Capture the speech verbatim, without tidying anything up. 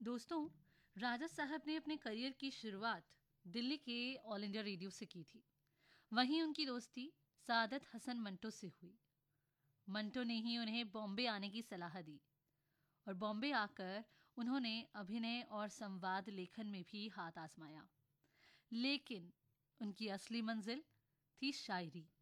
दोस्तों, राजा साहब ने अपने करियर की शुरुआत दिल्ली के ऑल इंडिया रेडियो से की थी। वहीं उनकी दोस्ती सादत हसन मंटो से हुई। मंटो ने ही उन्हें बॉम्बे आने की सलाह दी और बॉम्बे आकर उन्होंने अभिनय और संवाद लेखन में भी हाथ आजमाया। लेकिन उनकी असली मंजिल थी शायरी।